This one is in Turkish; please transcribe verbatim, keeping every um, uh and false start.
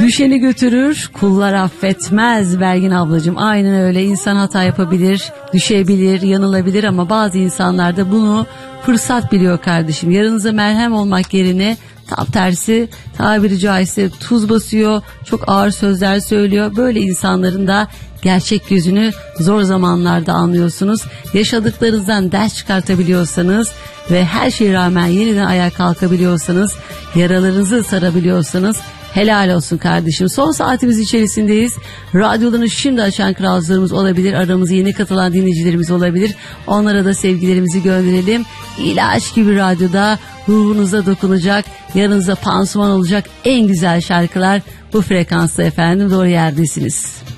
Düşeni götürür, kullar affetmez Belgin ablacığım. Aynen öyle. İnsan hata yapabilir, düşebilir, yanılabilir ama bazı insanlar da bunu fırsat biliyor kardeşim. Yarınıza merhem olmak yerine tam tersi, tabiri caizse tuz basıyor, çok ağır sözler söylüyor. Böyle insanların da gerçek yüzünü zor zamanlarda anlıyorsunuz. Yaşadıklarınızdan ders çıkartabiliyorsanız ve her şeye rağmen yeniden ayağa kalkabiliyorsanız, yaralarınızı sarabiliyorsanız helal olsun kardeşim. Son saatimiz içerisindeyiz. Radyolarını şimdi açan kralcılarımız olabilir. Aramıza yeni katılan dinleyicilerimiz olabilir. Onlara da sevgilerimizi gönderelim. İlaç gibi radyoda ruhunuza dokunacak, yanınıza pansuman olacak en güzel şarkılar bu frekansta efendim. Doğru yerdesiniz.